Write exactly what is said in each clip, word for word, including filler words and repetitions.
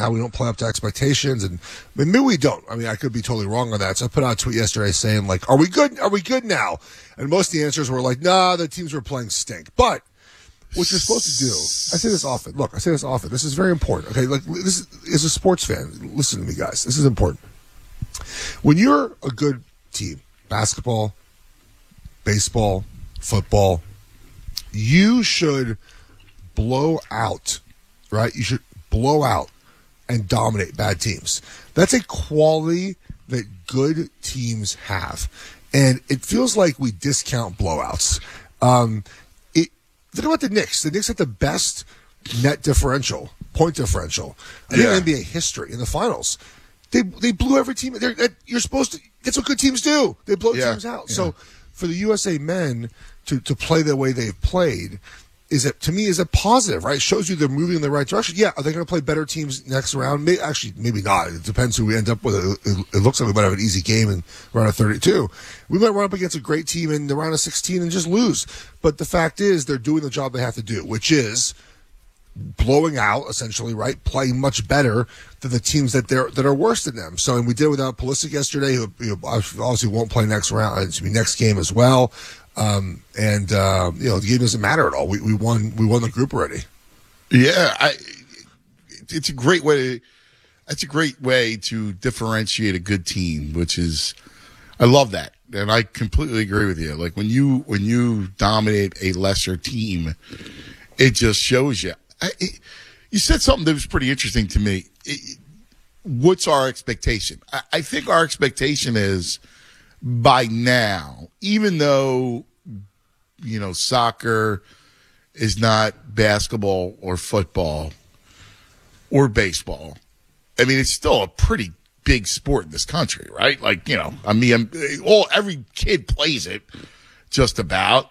how we don't play up to expectations, and I mean, maybe we don't. I mean, I could be totally wrong on that. So I put out a tweet yesterday saying, like, are we good? Are we good now? And most of the answers were like, nah, the teams we're playing stink. But what you're supposed to do, I say this often. Look, I say this often. This is very important. Okay, like this is, as a sports fan, listen to me, guys. This is important. When you're a good team, basketball, baseball, football, you should blow out, right? You should blow out and dominate bad teams. That's a quality that good teams have. And it feels like we discount blowouts. Um, it, think about the Knicks. The Knicks had the best net differential, point differential, I think, in N B A history in the finals. They they blew every team. They're, you're supposed to. That's what good teams do. They blow yeah. teams out. Yeah. So for the U S A men to, to play the way they've played, is it, to me, is a positive, right? It shows you they're moving in the right direction. Yeah, are they going to play better teams next round? Maybe, actually, maybe not. It depends who we end up with. It, it looks like we might have an easy game in round of thirty-two. We might run up against a great team in the round of sixteen and just lose. But the fact is, they're doing the job they have to do, which is blowing out, essentially, right? Playing much better than the teams that they're that are worse than them. So, and we did it without Pulisic yesterday, who you know, obviously won't play next round. It's be next game as well. Um, and, uh, you know, the game doesn't matter at all. We, we won, we won the group already. Yeah. I, it's a great way to, that's a great way to differentiate a good team, which is, I love that. And I completely agree with you. Like when you, when you dominate a lesser team, it just shows you. I, it, you said something that was pretty interesting to me. It, what's our expectation? I, I think our expectation is, by now, even though, you know, soccer is not basketball or football or baseball, I mean, it's still a pretty big sport in this country, right? Like, you know, I mean, I'm, all every kid plays it just about.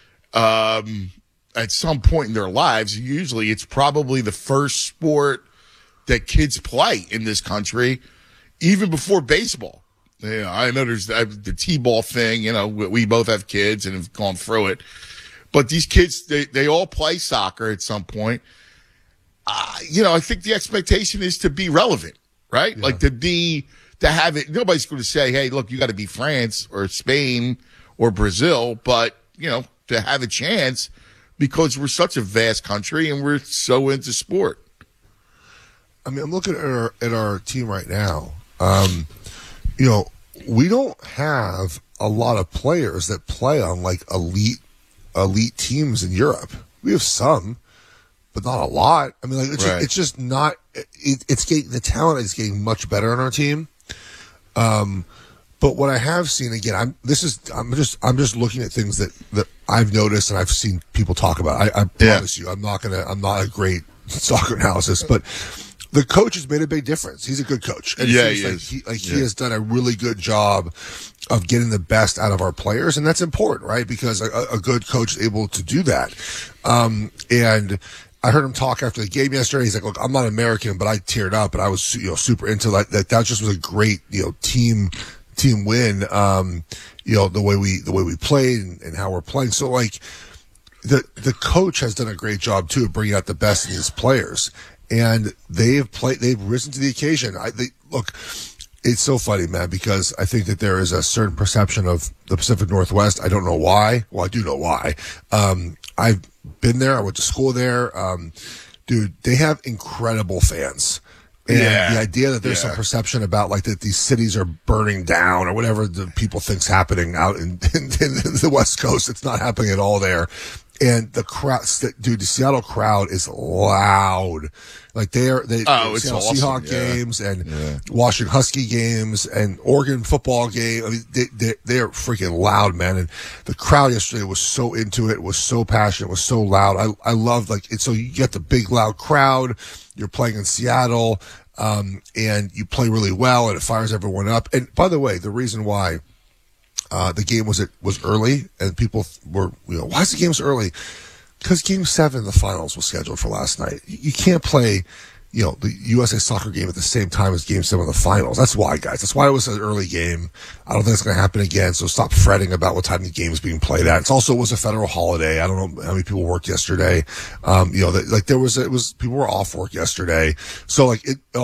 Um, at some point in their lives, usually it's probably the first sport that kids play in this country, even before baseball. You know, I know there's the T-ball thing, you know, we both have kids and have gone through it. But these kids, they, they all play soccer at some point. Uh, you know, I think the expectation is to be relevant, right? Yeah. Like to be, to have it. Nobody's going to say, hey, look, you got to be France or Spain or Brazil, but, you know, to have a chance because we're such a vast country and we're so into sport. I mean, I'm looking at our, at our team right now. Um, you know, we don't have a lot of players that play on like elite, elite teams in Europe. We have some, but not a lot. I mean, like it's, right. just, it's just not. It, it's getting, the talent is getting much better on our team. Um, but what I have seen again, I'm this is I'm just I'm just looking at things that, that I've noticed and I've seen people talk about. I, I promise yeah. you, I'm not gonna I'm not a great soccer analysis, but the coach has made a big difference. He's a good coach. And yeah, he he like is. He, like yeah. he has done a really good job of getting the best out of our players, and that's important, right? Because a, a good coach is able to do that. Um, and I heard him talk after the game yesterday. He's like, "Look, I'm not American, but I teared up, and I was you know super into that. That, that just was a great you know team team win. Um, you know the way we the way we played and, and how we're playing. So like the the coach has done a great job too of bringing out the best in his players." And they've played, they've risen to the occasion. I they, look, it's so funny, man, because I think that there is a certain perception of the Pacific Northwest. I don't know why. Well, I do know why. Um, I've been there. I went to school there. Um, dude, they have incredible fans. And yeah. the idea that there's yeah. some perception about like that these cities are burning down or whatever the people think's happening out in, in, in the West Coast, it's not happening at all there. And the crowd, dude, the Seattle crowd is loud. Like they're, they, oh, it's Seattle awesome. Seahawk yeah. games and yeah. Washington Husky games and Oregon football game. I mean, they, they, they're freaking loud, man. And the crowd yesterday was so into it, was so passionate, was so loud. I, I love like it. So you get the big loud crowd. You're playing in Seattle, um, and you play really well and it fires everyone up. And by the way, the reason why, Uh, the game was it was early, and people were, you know, why is the game so early? Because Game Seven of the finals was scheduled for last night. You can't play, you know, the U S A soccer game at the same time as Game Seven of the finals. That's why, guys. That's why it was an early game. I don't think it's going to happen again. So stop fretting about what time the game is being played at. It's also it was a federal holiday. I don't know how many people worked yesterday. Um, you know, that, like there was it was people were off work yesterday. So like it.